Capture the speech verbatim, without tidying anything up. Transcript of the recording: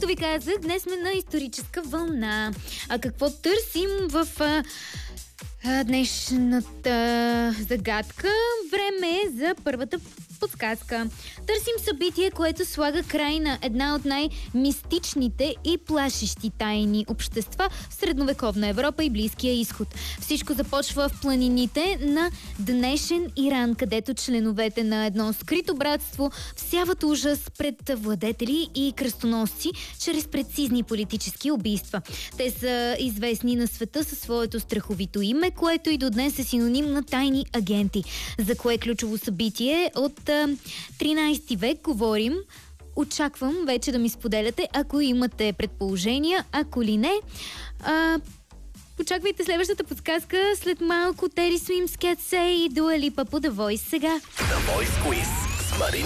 Както ви казах, днес сме на историческа вълна. А какво търсим в а, а, днешната загадка? Време е за първата подсказка. Търсим събитие, което слага край на една от най-мистичните и плашещи тайни общества в средновековна Европа и Близкия изход. Всичко започва в планините на днешен Иран, където членовете на едно скрито братство всяват ужас пред владетели и кръстоносци чрез прецизни политически убийства. Те са известни на света със своето страховито име, което и до днес е синоним на тайни агенти. За кое ключово събитие от тринайсети век говорим? Очаквам вече да ми споделяте, ако имате предположения, ако ли не. А, очаквайте следващата подсказка след малко. Тери Суимс, Cat Say и Дуа Липа по The Voice сега. The Voice Quiz с Марин